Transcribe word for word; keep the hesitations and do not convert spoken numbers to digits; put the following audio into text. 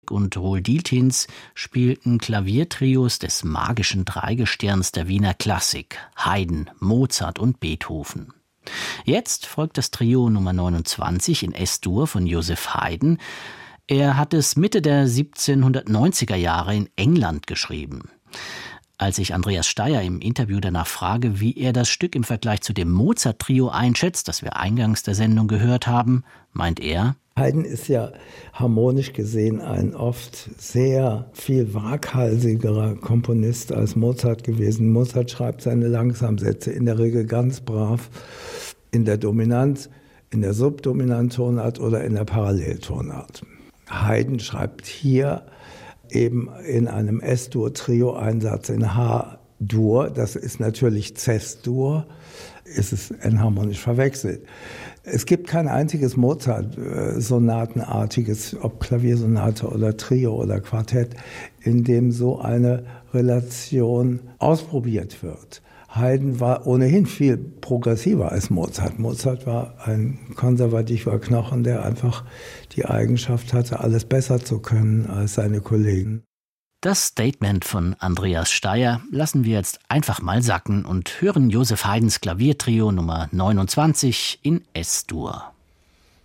und Rohl Dieltins spielten Klaviertrios des magischen Dreigestirns der Wiener Klassik, Haydn, Mozart und Beethoven. Jetzt folgt das Trio Nummer neunundzwanzig in Es-Dur von Joseph Haydn. Er hat es Mitte der siebzehnhundertneunziger Jahre in England geschrieben. Als ich Andreas Steyer im Interview danach frage, wie er das Stück im Vergleich zu dem Mozart-Trio einschätzt, das wir eingangs der Sendung gehört haben, meint er: Haydn ist ja harmonisch gesehen ein oft sehr viel waghalsigerer Komponist als Mozart gewesen. Mozart schreibt seine Langsamsätze in der Regel ganz brav in der Dominanz, in der Subdominant-Tonart oder in der Paralleltonart. Haydn schreibt hier eben in einem Es-Dur-Trio-Einsatz in H-Dur, das ist natürlich Ces-Dur, ist es enharmonisch verwechselt. Es gibt kein einziges Mozart-Sonatenartiges, ob Klaviersonate oder Trio oder Quartett, in dem so eine Relation ausprobiert wird. Haydn war ohnehin viel progressiver als Mozart. Mozart war ein konservativer Knochen, der einfach die Eigenschaft hatte, alles besser zu können als seine Kollegen. Das Statement von Andreas Steyer lassen wir jetzt einfach mal sacken und hören Joseph Haydns Klaviertrio Nummer neunundzwanzig in Es-Dur.